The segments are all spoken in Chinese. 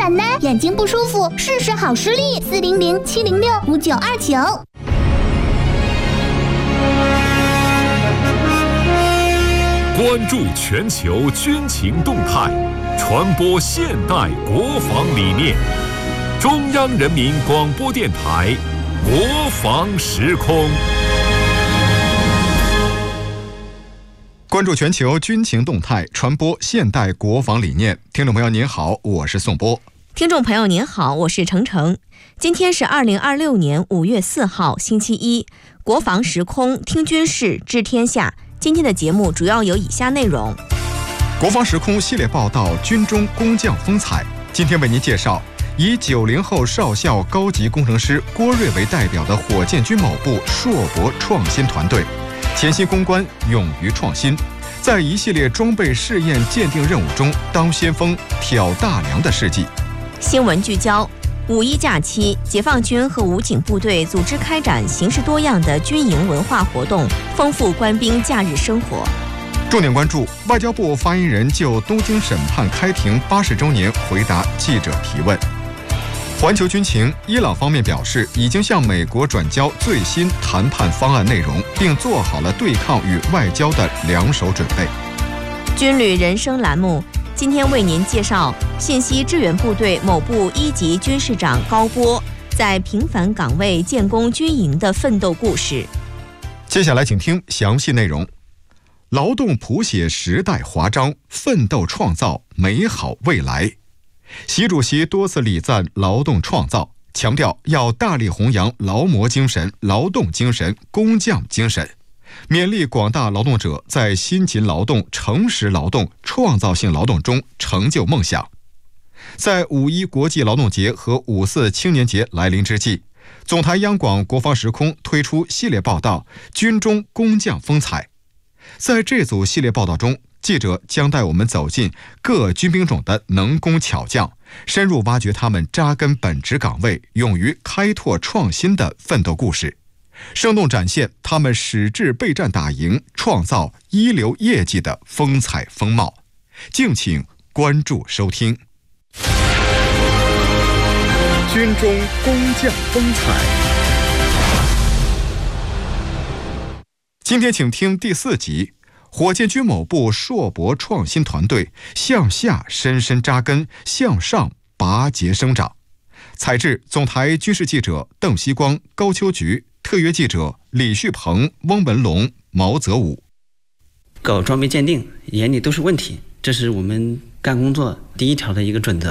奶奶，眼睛不舒服，试试好视力，400-706-5929。 关注全球军情动态，传播现代国防理念。中央人民广播电台国防时空。 关注全球军情动态，传播现代国防理念。听众朋友您好，我是宋波。 听众朋友您好，我是程程。今天是2026年5月4号星期一，国防时空听军事知天下。今天的节目主要有以下内容： 国防时空系列报道军中工匠风采，今天为您介绍以90后少校高级工程师郭瑞为代表的火箭军某部硕博创新团队，潜心攻关，勇于创新，在一系列装备试验鉴定任务中当先锋，挑大梁的事迹。 新闻聚焦：五一假期，解放军和武警部队组织开展形式多样的军营文化活动，丰富官兵假日生活。 重点关注外交部发言人就东京审判开庭80周年回答记者提问。环球军情，伊朗方面表示已经向美国转交最新谈判方案内容，并做好了对抗与外交的两手准备。 军旅人生栏目，今天为您介绍信息支援部队某部1级军事长高波在平凡岗位建功军营的奋斗故事。 接下来请听详细内容。劳动谱写时代华章，奋斗创造美好未来。习主席多次礼赞劳动创造，强调要大力弘扬劳模精神、劳动精神、工匠精神，勉励广大劳动者在辛勤劳动、诚实劳动、创造性劳动中成就梦想。在5·1国际劳动节和5·4青年节来临之际，总台央广国防时空推出系列报道《军中工匠风采》。在这组系列报道中，记者将带我们走进各军兵种的能工巧匠，深入挖掘他们扎根本职岗位、勇于开拓创新的奋斗故事，生动展现他们矢志备战打赢、创造一流业绩的风采风貌。敬请关注收听。军中工匠风采。今天请听第4集，火箭军某部硕博创新团队向下深深扎根，向上拔节生长。采制总台军事记者邓锡光、高秋菊，特约记者李旭鹏、翁文龙、毛泽武。 搞装备鉴定，眼里都是问题，这是我们干工作第一条的一个准则。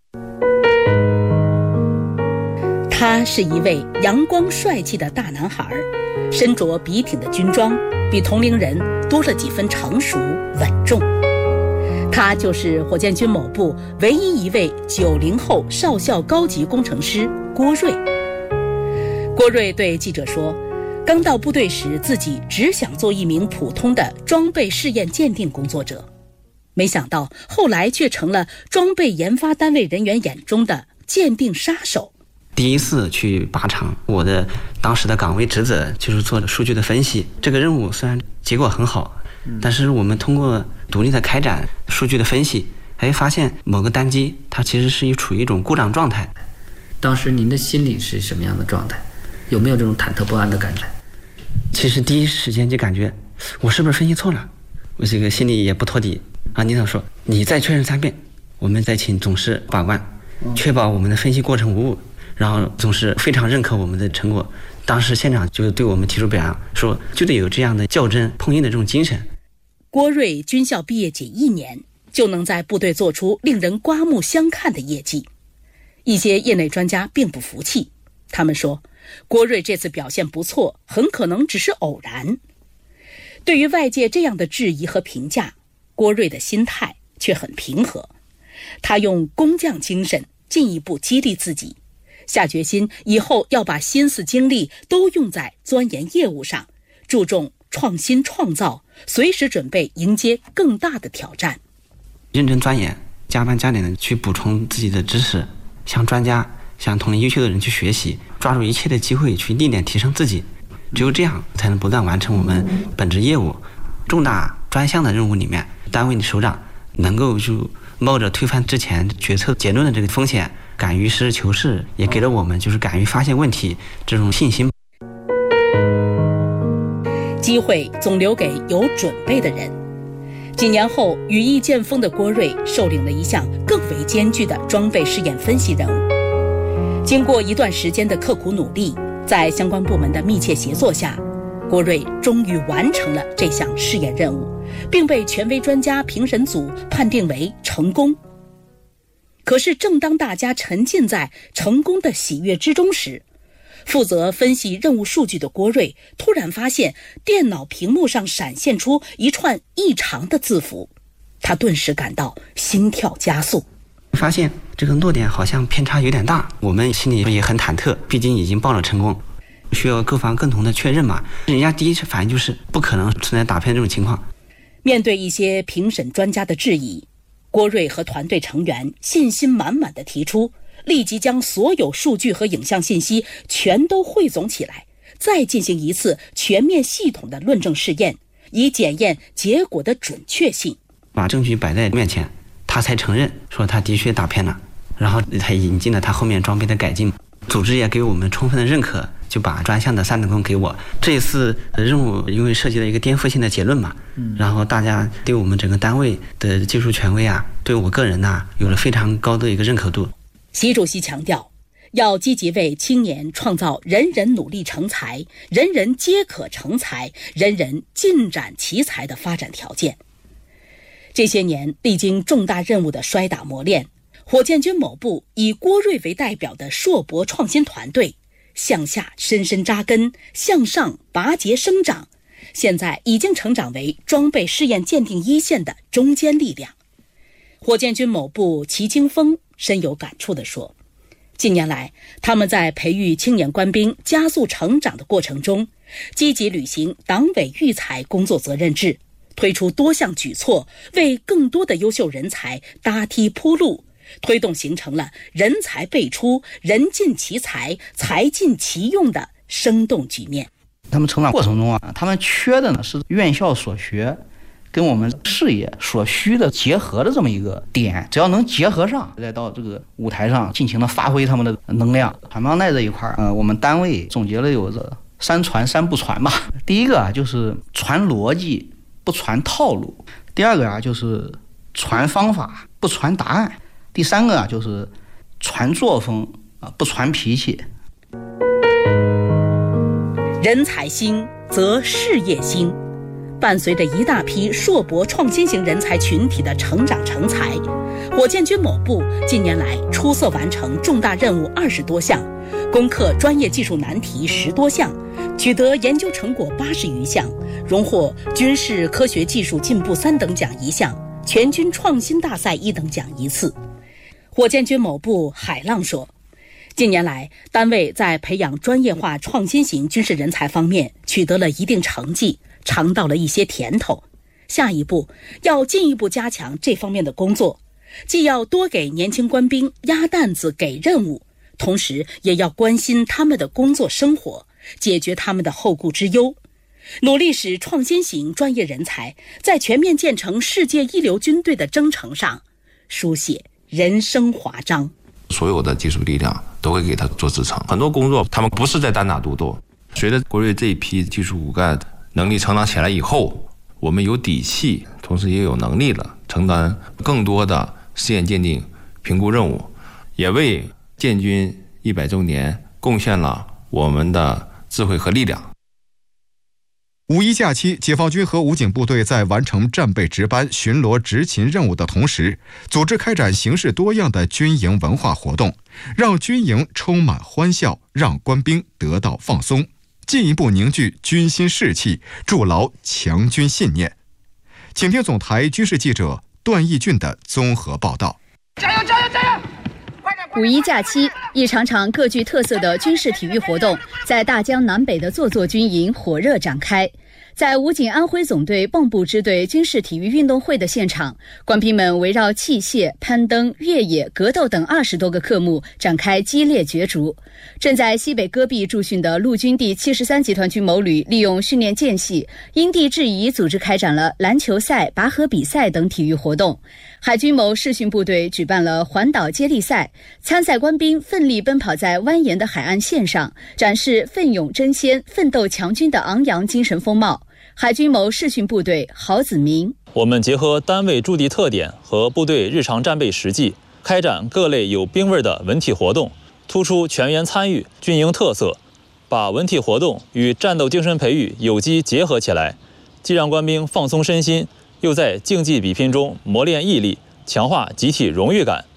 他是一位阳光帅气的大男孩，身着笔挺的军装，比同龄人多了几分成熟稳重。他就是火箭军某部唯一一位90后少校高级工程师郭瑞。郭瑞对记者说，刚到部队时自己只想做一名普通的装备试验鉴定工作者，没想到后来却成了装备研发单位人员眼中的鉴定杀手。 第一次去靶场，我的当时的岗位职责就是做数据的分析。这个任务虽然结果很好，但是我们通过独立的开展数据的分析，发现某个单机它其实是处于一种故障状态。 当时您的心理是什么样的状态？有没有这种忐忑不安的感觉？ 其实第一时间就感觉我是不是分析错了，我这个心里也不托底啊。领导说你再确认3遍，我们再请总师把关，确保我们的分析过程无误。然后总是非常认可我们的成果，当时现场就对我们提出表扬，说就得有这样的较真碰硬的这种精神。 郭瑞军校毕业仅1年，就能在部队做出令人刮目相看的业绩。一些业内专家并不服气，他们说郭瑞这次表现不错，很可能只是偶然。对于外界这样的质疑和评价，郭瑞的心态却很平和。他用工匠精神进一步激励自己，下决心以后要把心思精力都用在钻研业务上，注重创新创造，随时准备迎接更大的挑战。 认真钻研，加班加点的去补充自己的知识，向专家、向同龄优秀的人去学习，抓住一切的机会去历练提升自己。只有这样才能不断完成我们本职业务。重大专项的任务里面，单位的首长能够就冒着推翻之前决策结论的这个风险，敢于实事求是，也给了我们就是敢于发现问题这种信心。 机会总留给有准备的人。几年后，羽翼渐丰的郭瑞受领了一项更为艰巨的装备试验分析任务。经过一段时间的刻苦努力，在相关部门的密切协作下，郭瑞终于完成了这项试验任务，并被权威专家评审组判定为成功。可是正当大家沉浸在成功的喜悦之中时，负责分析任务数据的郭瑞突然发现电脑屏幕上闪现出一串异常的字符，他顿时感到心跳加速， 发现这个落点好像偏差有点大，我们心里也很忐忑，毕竟已经报了成功，需要各方共同的确认嘛。人家第一反应就是不可能存在打偏这种情况。 面对一些评审专家的质疑，郭瑞和团队成员信心满满地提出，立即将所有数据和影像信息全都汇总起来，再进行一次全面系统的论证试验，以检验结果的准确性。 把证据摆在面前，他才承认说他的确打偏了，然后他引进了他后面装备的改进，组织也给我们充分的认可，就把专项的3等功给我。这一次任务因为涉及了一个颠覆性的结论嘛，然后大家对我们整个单位的技术权威啊，对我个人啊，有了非常高的一个认可度。 习主席强调，要积极为青年创造人人努力成才、人人皆可成才、人人尽展奇才的发展条件。这些年历经重大任务的摔打磨练，火箭军某部以郭瑞为代表的硕博创新团队向下深深扎根，向上拔节生长，现在已经成长为装备试验鉴定一线的中坚力量。火箭军某部齐京峰深有感触地说，近年来他们在培育青年官兵加速成长的过程中，积极履行党委育才工作责任制，推出多项举措，为更多的优秀人才搭梯铺路，推动形成了人才辈出、人尽其才、才尽其用的生动局面。 他们成长过程中啊，他们缺的呢是院校所学跟我们事业所需的结合的这么一个点，只要能结合上，再到这个舞台上尽情的发挥他们的能量。传帮带这一块我们单位总结了有这3传3不传吧。第一个啊，就是传逻辑不传套路；第二个啊，就是传方法不传答案；第三个啊，就是传作风不传脾气。 人才兴则事业兴。伴随着一大批硕博创新型人才群体的成长成才，火箭军某部近年来出色完成重大任务20多项，攻克专业技术难题10多项，取得研究成果80余项，荣获军事科学技术进步3等奖1项，全军创新大赛1等奖1次。火箭军某部海浪说，近年来单位在培养专业化创新型军事人才方面取得了一定成绩，尝到了一些甜头，下一步要进一步加强这方面的工作，既要多给年轻官兵压担子给任务，同时也要关心他们的工作生活，解决他们的后顾之忧，努力使创新型专业人才在全面建成世界一流军队的征程上书写人生华章。 所有的技术力量都会给他做支撑，很多工作他们不是在单打独斗。随着国瑞这一批技术骨干能力成长起来以后，我们有底气，同时也有能力了，承担更多的试验鉴定评估任务，也为建军100周年贡献了我们的智慧和力量。 五一假期，解放军和武警部队在完成战备值班、巡逻执勤任务的同时，组织开展形式多样的军营文化活动，让军营充满欢笑，让官兵得到放松，进一步凝聚军心士气，筑牢强军信念。请听总台军事记者段义俊的综合报道。 加油加油加油！五一假期，一场场各具特色的军事体育活动在大江南北的座座军营火热展开。 在武警安徽总队蚌埠支队军事体育运动会的现场，官兵们围绕器械、攀登、越野、格斗等20多个科目展开激烈角逐。正在西北戈壁驻训的陆军第73集团军某旅利用训练间隙，因地制宜组织开展了篮球赛、拔河比赛等体育活动。海军某视训部队举办了环岛接力赛，参赛官兵奋力奔跑在蜿蜒的海岸线上，展示奋勇争先、奋斗强军的昂扬精神风貌。海军某视训部队郝子明： 我们结合单位驻地特点和部队日常战备实际，开展各类有兵味的文体活动，突出全员参与、军营特色，把文体活动与战斗精神培育有机结合起来，既让官兵放松身心，又在竞技比拼中磨练毅力，强化集体荣誉感。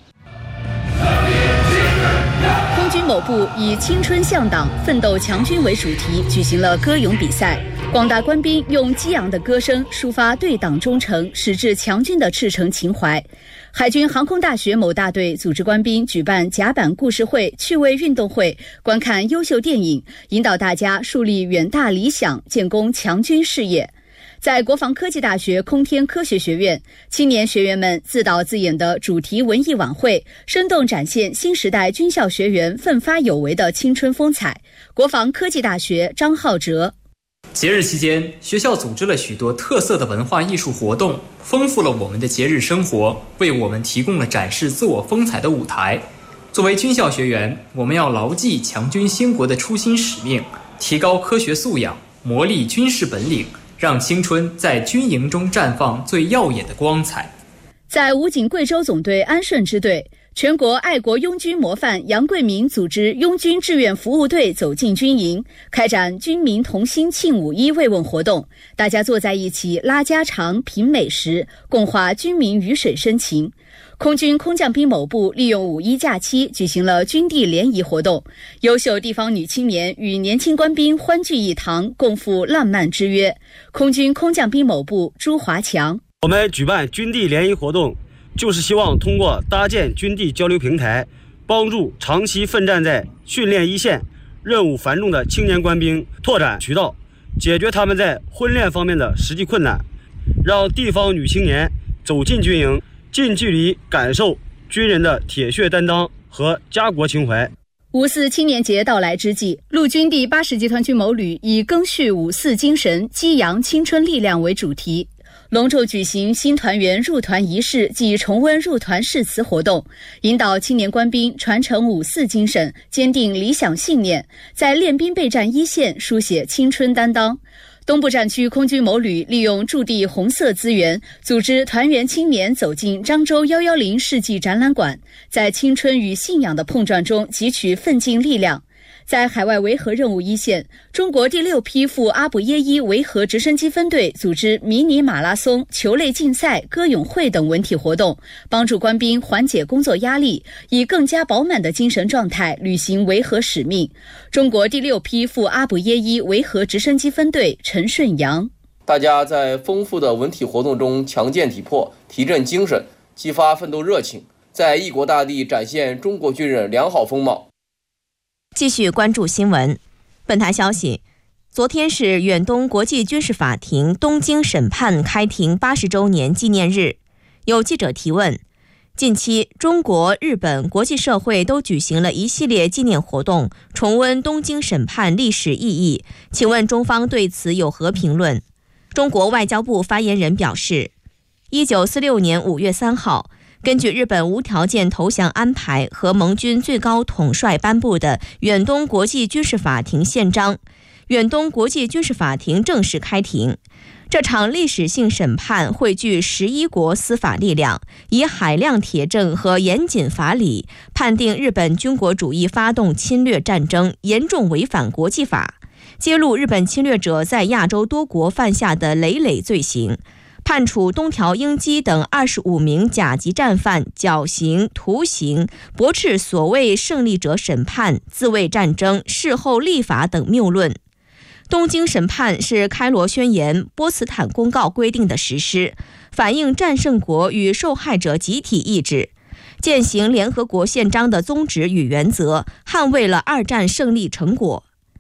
空军某部以青春向党、奋斗强军为主题举行了歌咏比赛，广大官兵用激昂的歌声抒发对党忠诚、矢志强军的赤诚情怀。海军航空大学某大队组织官兵举办甲板故事会、趣味运动会，观看优秀电影，引导大家树立远大理想，建功强军事业。在国防科技大学空天科学学院，青年学员们自导自演的主题文艺晚会，生动展现新时代军校学员奋发有为的青春风采。国防科技大学张浩哲： 节日期间，学校组织了许多特色的文化艺术活动，丰富了我们的节日生活，为我们提供了展示自我风采的舞台。作为军校学员，我们要牢记强军兴国的初心使命，提高科学素养，磨砺军事本领，让青春在军营中绽放最耀眼的光彩。 在武警贵州总队安顺支队，全国爱国拥军模范杨贵民组织拥军志愿服务队走进军营，开展军民同心庆5·1慰问活动。大家坐在一起拉家常、品美食，共话军民鱼水深情。空军空降兵某部利用5·1假期举行了军地联谊活动，优秀地方女青年与年轻官兵欢聚一堂，共赴浪漫之约。空军空降兵某部朱华强： 我们举办军地联谊活动，就是希望通过搭建军地交流平台，帮助长期奋战在训练一线、任务繁重的青年官兵拓展渠道，解决他们在婚恋方面的实际困难，让地方女青年走进军营，近距离感受军人的铁血担当和家国情怀。 5·4青年节到来之际，陆军第80集团军某旅以赓续5·4精神，激扬青春力量为主题，隆重举行新团员入团仪式暨重温入团誓词活动，引导青年官兵传承5·4精神，坚定理想信念，在练兵备战一线书写青春担当。东部战区空军某旅利用驻地红色资源，组织团员青年走进漳州110世纪展览馆，在青春与信仰的碰撞中汲取奋进力量。在海外维和任务一线，中国第6批赴阿布耶伊维和直升机分队组织迷你马拉松、球类竞赛、歌咏会等文体活动，帮助官兵缓解工作压力，以更加饱满的精神状态履行维和使命。中国第6批赴阿布耶伊维和直升机分队陈顺阳： 大家在丰富的文体活动中强健体魄，提振精神，激发奋斗热情，在异国大地展现中国军人良好风貌。 继续关注新闻。本台消息，昨天是远东国际军事法庭东京审判开庭80周年纪念日。有记者提问，近期中国、日本、国际社会都举行了一系列纪念活动，重温东京审判历史意义，请问中方对此有何评论？中国外交部发言人表示，1946年5月3号，根据日本无条件投降安排和盟军最高统帅颁布的远东国际军事法庭宪章，远东国际军事法庭正式开庭。这场历史性审判汇聚11国司法力量，以海量铁证和严谨法理判定日本军国主义发动侵略战争，严重违反国际法，揭露日本侵略者在亚洲多国犯下的累累罪行，判处东条英机等25名甲级战犯绞刑、徒刑，驳斥所谓胜利者审判、自卫战争、事后立法等谬论。东京审判是开罗宣言、波茨坦公告规定的实施，反映战胜国与受害者集体意志，践行联合国宪章的宗旨与原则，捍卫了2战胜利成果。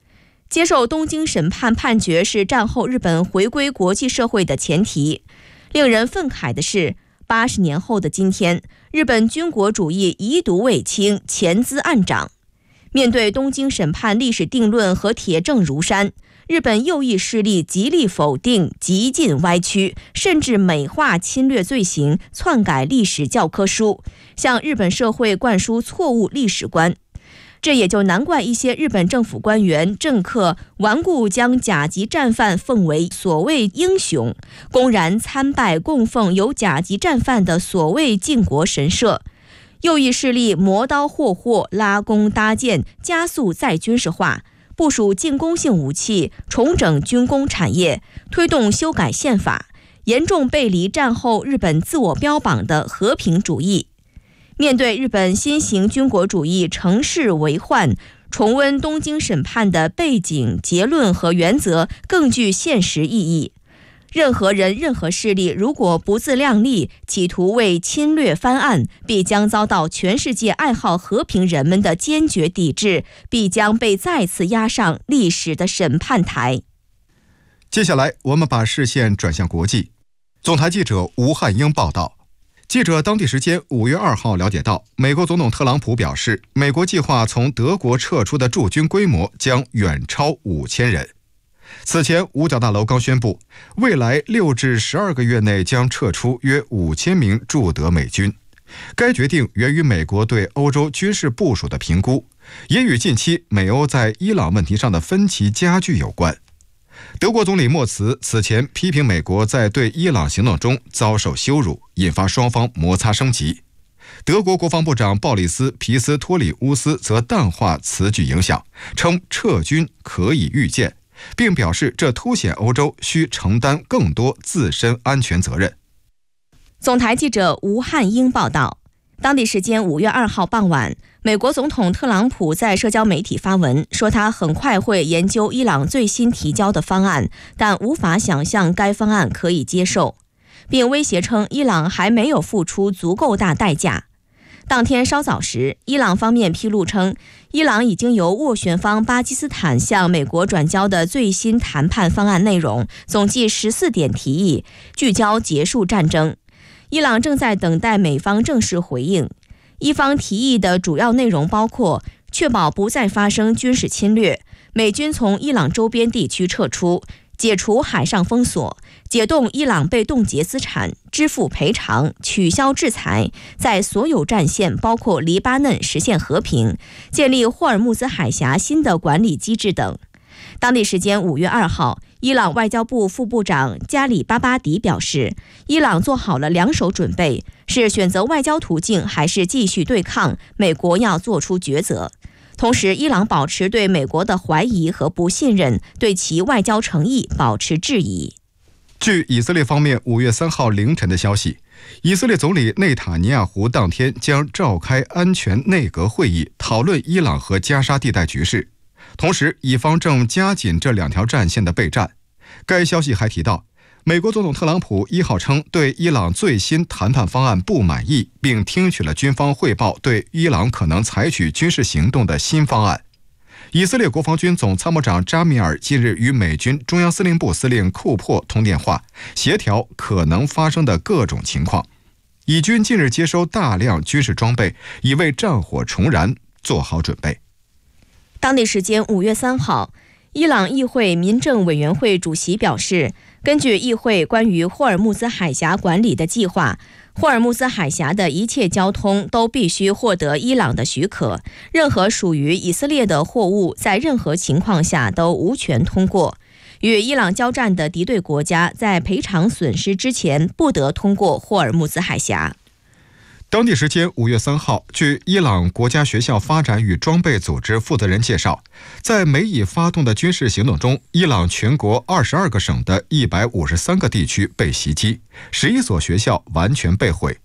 接受东京审判判决是战后日本回归国际社会的前提。令人愤慨的是，80年后的今天，日本军国主义遗毒未清，潜滋暗长。面对东京审判历史定论和铁证如山，日本右翼势力极力否定、极尽歪曲，甚至美化侵略罪行，篡改历史教科书，向日本社会灌输错误历史观。这也就难怪一些日本政府官员、政客顽固将甲级战犯奉为所谓英雄，公然参拜供奉有甲级战犯的所谓靖国神社。右翼势力磨刀霍霍，拉弓搭箭，加速再军事化，部署进攻性武器，重整军工产业，推动修改宪法，严重背离战后日本自我标榜的和平主义。面对日本新型军国主义乘势为患，重温东京审判的背景、结论和原则更具现实意义。任何人、任何势力如果不自量力，企图为侵略翻案，必将遭到全世界爱好和平人们的坚决抵制，必将被再次押上历史的审判台。 接下来，我们把视线转向国际。总台记者吴汉英报道。记者当地时间5月2号了解到，美国总统特朗普表示，美国计划从德国撤出的驻军规模将远超5000人。此前，五角大楼刚宣布，未来6至12个月内将撤出约5000名驻德美军。该决定源于美国对欧洲军事部署的评估，也与近期美欧在伊朗问题上的分歧加剧有关。德国总理默茨此前批评美国在对伊朗行动中遭受羞辱，引发双方摩擦升级。德国国防部长鲍里斯·皮斯托里乌斯则淡化此举影响，称撤军可以预见，并表示这凸显欧洲需承担更多自身安全责任。 总台记者吴汉英报道。当地时间5月2号傍晚，美国总统特朗普在社交媒体发文，说他很快会研究伊朗最新提交的方案，但无法想象该方案可以接受，并威胁称伊朗还没有付出足够大代价。当天稍早时，伊朗方面披露称，伊朗已经由斡旋方巴基斯坦向美国转交的最新谈判方案内容，总计14点提议，聚焦结束战争。伊朗正在等待美方正式回应。伊方提议的主要内容包括确保不再发生军事侵略，美军从伊朗周边地区撤出，解除海上封锁，解冻伊朗被冻结资产，支付赔偿，取消制裁，在所有战线包括黎巴嫩实现和平，建立霍尔木兹海峡新的管理机制等。当地时间5月2号，伊朗外交部副部长加里巴巴迪表示，伊朗做好了2手准备，是选择外交途径还是继续对抗，美国要做出抉择。同时，伊朗保持对美国的怀疑和不信任，对其外交诚意保持质疑。 据以色列方面5月3号凌晨的消息，以色列总理内塔尼亚胡当天将召开安全内阁会议，讨论伊朗和加沙地带局势。同时，以方正加紧这2条战线的备战。该消息还提到，美国总统特朗普1号称对伊朗最新谈判方案不满意，并听取了军方汇报对伊朗可能采取军事行动的新方案。以色列国防军总参谋长扎米尔近日与美军中央司令部司令库珀通电话，协调可能发生的各种情况。以军近日接收大量军事装备，以为战火重燃做好准备。 当地时间5月3号，伊朗议会民政委员会主席表示，根据议会关于霍尔木兹海峡管理的计划，霍尔木兹海峡的一切交通都必须获得伊朗的许可，任何属于以色列的货物在任何情况下都无权通过。与伊朗交战的敌对国家在赔偿损失之前不得通过霍尔木兹海峡。 当地时间5月3号，据伊朗国家学校发展与装备组织负责人介绍，在美以发动的军事行动中，伊朗全国22个省的153个地区被袭击，11所学校完全被毁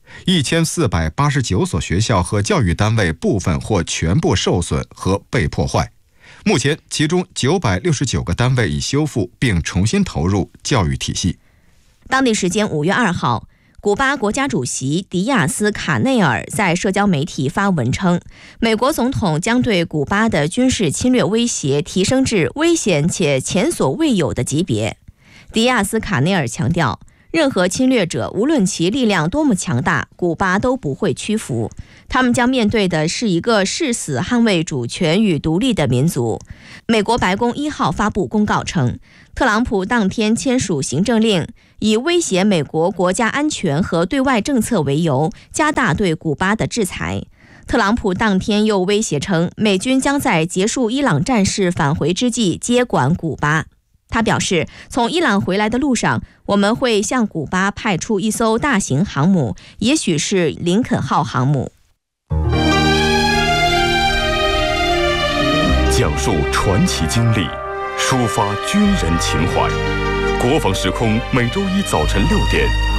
，1489所学校和教育单位部分或全部受损和被破坏。目前，其中969个单位已修复并重新投入教育体系。 当地时间5月2号， 古巴国家主席迪亚斯卡内尔在社交媒体发文称，美国总统将对古巴的军事侵略威胁提升至危险且前所未有的级别。迪亚斯卡内尔强调，任何侵略者无论其力量多么强大，古巴都不会屈服，他们将面对的是一个誓死捍卫主权与独立的民族。美国白宫1号发布公告称，特朗普当天签署行政令，以威胁美国国家安全和对外政策为由，加大对古巴的制裁。特朗普当天又威胁称，美军将在结束伊朗战事返回之际接管古巴。他表示，从伊朗回来的路上，我们会向古巴派出一艘大型航母，也许是林肯号航母。 讲述传奇经历，抒发军人情怀。国防时空每周一早晨6点，